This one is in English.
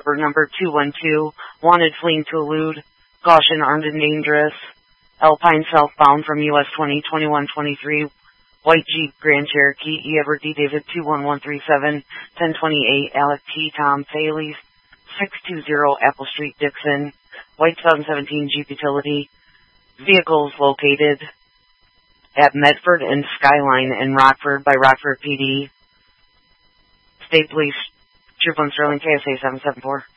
Trooper number 212, wanted fleeing to elude, caution armed and dangerous, Alpine southbound from US 20-2123, White Jeep Grand Cherokee, E. Edward D. David 21137, 1028, Alec T. Tom Faley, 620 Apple Street, Dixon, White 2017 Jeep Utility, vehicles located at Medford and Skyline in Rockford by Rockford PD. State Police, Troop 1 Sterling, KSA 774.